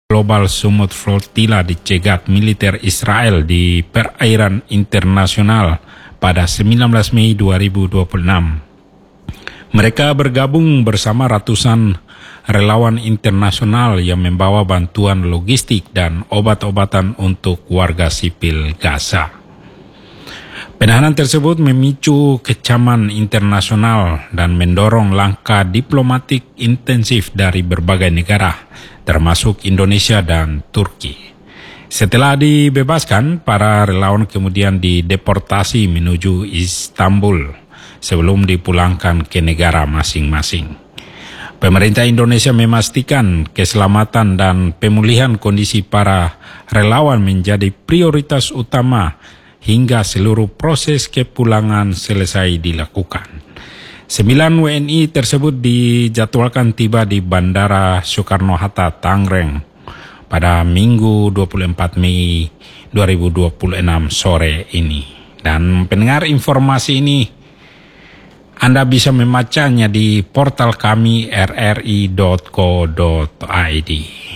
Global Summit Flotilla dicegat militer Israel di perairan internasional pada 19 Mei 2026. Mereka bergabung bersama ratusan relawan internasional yang membawa bantuan logistik dan obat-obatan untuk warga sipil Gaza. Penahanan tersebut memicu kecaman internasional dan mendorong langkah diplomatik intensif dari berbagai negara, termasuk Indonesia dan Turki. Setelah dibebaskan, para relawan kemudian dideportasi menuju Istanbul sebelum dipulangkan ke negara masing-masing. Pemerintah Indonesia memastikan keselamatan dan pemulihan kondisi para relawan menjadi prioritas utama hingga seluruh proses kepulangan selesai dilakukan. 9 WNI tersebut dijadwalkan tiba di Bandara Soekarno-Hatta, Tangerang pada Minggu 24 Mei 2026 sore ini. Dan pendengar, informasi ini Anda bisa membacanya di portal kami rri.co.id.